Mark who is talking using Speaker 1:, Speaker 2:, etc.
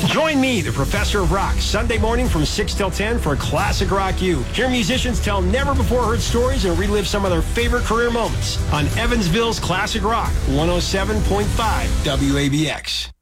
Speaker 1: Join me, the Professor of Rock, Sunday morning from 6 till 10 for Classic Rock U. Hear musicians tell never-before-heard stories and relive some of their favorite career moments on Evansville's Classic Rock, 107.5 WABX.